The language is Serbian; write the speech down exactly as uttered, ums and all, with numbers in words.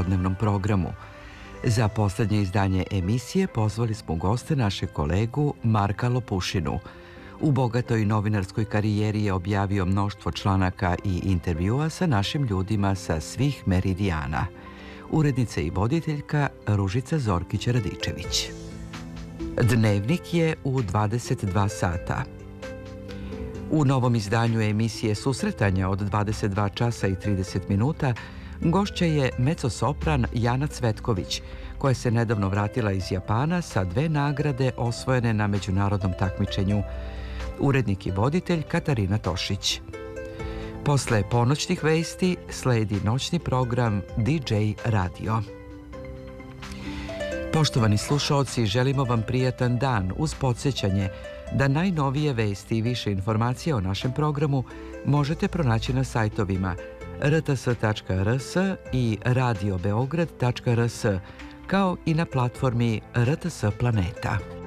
popodnevnom programu. Za poslednje izdanje emisije pozvali smo u goste našeg kolegu Marka Lopušinu. U bogatoj novinarskoj karijeri je objavio mnoštvo članaka i intervjua sa našim ljudima sa svih meridijana. Urednica i voditeljka Ružica Zorkić-Radičević. Dnevnik je u dvadeset dva sata. U novom izdanju emisije Susretanja od dvadeset dva časa i trideset minuta gošća je mecosopran Jana Cvetković, koja se nedavno vratila iz Japana sa dve nagrade osvojene na međunarodnom takmičenju. Urednik i voditelj Katarina Tošić. Posle ponoćnih vesti sledi noćni program D J Radio. Poštovani slušaoci, želimo vam prijatan dan uz podsjećanje da najnovije vesti i više informacija o našem programu možete pronaći na sajtovima r t s tačka r s i radio beograd tačka r s, kao i na platformi R T S Planeta.